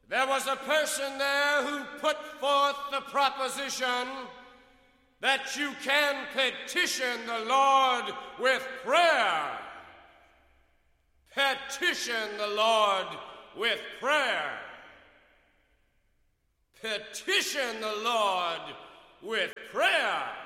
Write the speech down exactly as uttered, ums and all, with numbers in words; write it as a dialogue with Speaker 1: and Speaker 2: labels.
Speaker 1: There was a person there who put forth the proposition that you can petition the Lord with prayer. Petition the Lord with prayer. Petition the Lord with prayer.